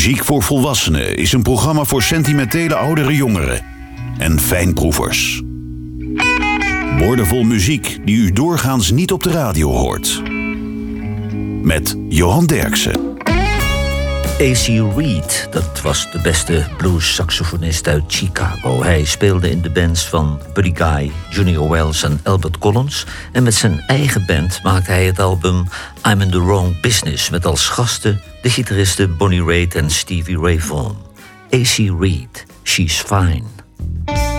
Muziek voor Volwassenen is een programma voor sentimentele oudere jongeren en fijnproevers. Woordenvol muziek die u doorgaans niet op de radio hoort. Met Johan Derksen. A.C. Reed, dat was de beste blues-saxofonist uit Chicago. Hij speelde in de bands van Buddy Guy, Junior Wells en Albert Collins. En met zijn eigen band maakte hij het album I'm in the Wrong Business, met als gasten de gitaristen Bonnie Raitt en Stevie Ray Vaughan. A.C. Reed, She's Fine.